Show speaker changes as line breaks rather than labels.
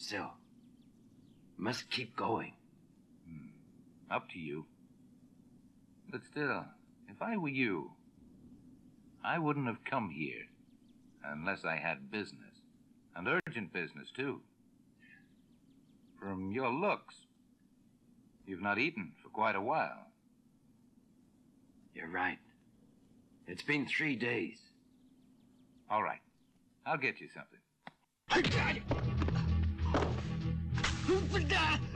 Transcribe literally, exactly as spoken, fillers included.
Still, must keep going.
Hmm. Up to you. But still, if I were you, I wouldn't have come here unless I had business, and urgent business, too. From your looks, you've not eaten for quite a while.
You're right. It's been three days.
All right. I'll get you something.